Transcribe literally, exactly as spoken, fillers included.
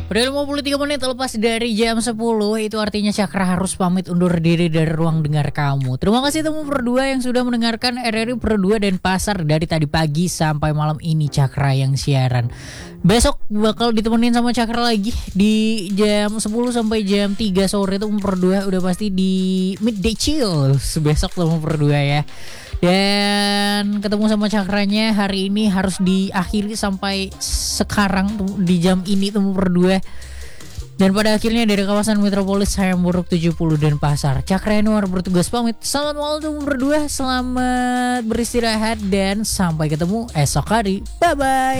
Udah lima puluh tiga menit lepas dari jam sepuluh, itu artinya Cakra harus pamit undur diri dari ruang dengar kamu. Terima kasih teman berdua yang sudah mendengarkan R R I Pro dua dan Pasar dari tadi pagi sampai malam ini Cakra yang siaran. Besok bakal ditemenin sama Cakra lagi di jam sepuluh sampai jam tiga sore teman berdua, udah pasti di Midday Chill besok teman berdua ya. Dan ketemu sama Cakranya hari ini harus diakhiri sampai sekarang di jam ini temu berdua. Dan pada akhirnya dari kawasan Metropolis Hayam Buruk tujuh puluh dan Pasar, Cakra Yanuar bertugas pamit. Selamat malam temu berdua, selamat beristirahat dan sampai ketemu esok hari. Bye bye.